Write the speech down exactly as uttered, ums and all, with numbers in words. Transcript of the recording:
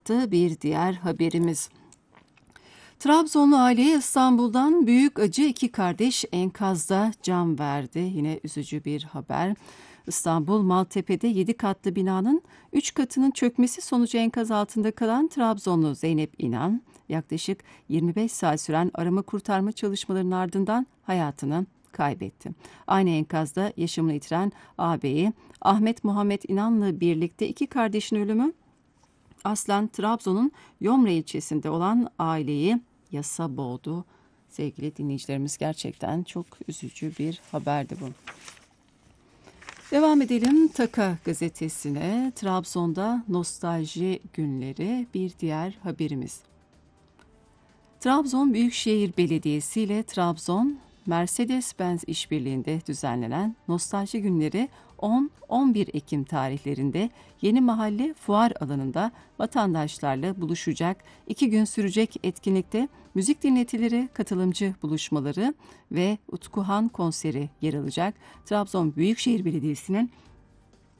Bir diğer haberimiz. Trabzonlu aileye İstanbul'dan büyük acı, iki kardeş enkazda can verdi. Yine üzücü bir haber. İstanbul Maltepe'de yedi katlı binanın üç katının çökmesi sonucu enkaz altında kalan Trabzonlu Zeynep İnan, yaklaşık yirmi beş saat süren arama kurtarma çalışmalarının ardından hayatını kaybetti. Aynı enkazda yaşamını yitiren ağabeyi Ahmet Muhammed İnan'la birlikte iki kardeşin ölümü aslen Trabzon'un Yomre ilçesinde olan aileyi yasa boğdu. Sevgili dinleyicilerimiz, gerçekten çok üzücü bir haberdi bu. Devam edelim Taka gazetesine. Trabzon'da nostalji günleri bir diğer haberimiz. Trabzon Büyükşehir Belediyesi ile Trabzon Mercedes-Benz işbirliğinde düzenlenen Nostalji Günleri on on bir Ekim tarihlerinde Yeni Mahalle Fuar alanında vatandaşlarla buluşacak. İki gün sürecek etkinlikte müzik dinletileri, katılımcı buluşmaları ve Utkuhan konseri yer alacak. Trabzon Büyükşehir Belediyesi'nin